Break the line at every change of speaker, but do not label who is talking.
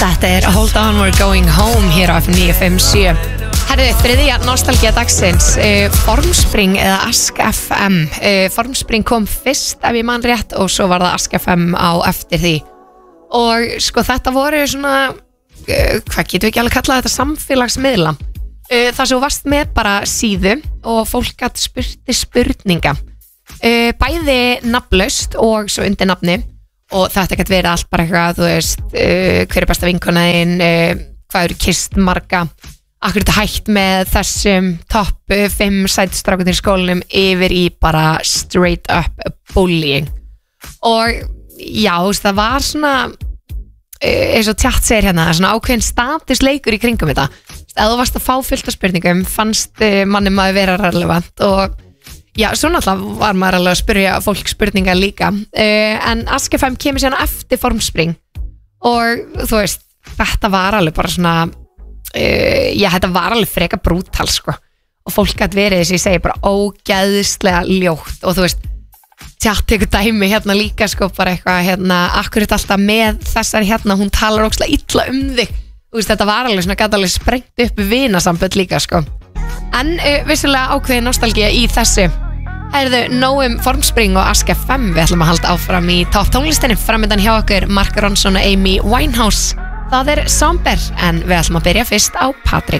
Þetta Hold On, We're Going Home hér á FM 957. Herðu, þriðja nostalgía dagsins, Formspring eða Ask FM. Formspring kom fyrst ef ég man rétt og svo var það Ask FM á eftir því. Og sko þetta voru svona, hvað getum við ekki alveg kallað þetta, samfélagsmiðla. Það sem varst með bara síðu og fólk gat spurti spurninga. Bæði nafnlaust og svo undir nafni. Og þetta getur verið allt bara eitthvað, þú veist, hver besta vinkona þín, hvað eru kysst marga, akkur þetta hætt með þessum topp 5 sætstrákunir í skólanum yfir í bara straight up bullying. Og já, þú veist, það var svona, eins og tjatt segir hérna, svona ákveðin statusleikur í kringum þetta. Ef þú varst að fá fullt af spurningum, fannst manni maður vera relevant og já, svo náttúrulega var maður alveg að spyrja fólk spurningar líka, en Ask FM kemur síðan eftir Formspring og þú veist, þetta var alveg bara svona, já, þetta var alveg freka brútal, sko, og fólk gæti verið þess að ég segi bara ógeðslega ljótt og þú veist, tjátt tekur dæmi hérna líka, sko, bara eitthvað, hérna, akkur er alltaf með þessari hérna, hún talar ógeðslega illa þig, þú veist, þetta var alveg svona, gæti alveg sprengt upp vinasambönd líka, sko. En vissulega ákveðin nostalgía í þessu. Herðu, nóg Formspring og Ask FM. Við ætlum að halda áfram í topp tónlistinni. Framöndan hjá okkur Mark Ronson og Amy Winehouse. Það Somber, en við ætlum að byrja fyrst á Patrik.